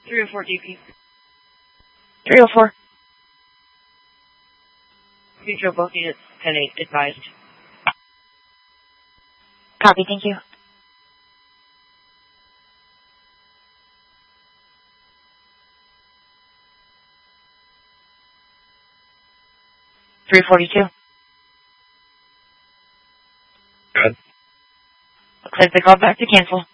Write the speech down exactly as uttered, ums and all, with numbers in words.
three oh four D P. three oh four. Control both units, ten eight, advised. Copy, thank you. three forty-two. Good. Looks like they called back to cancel.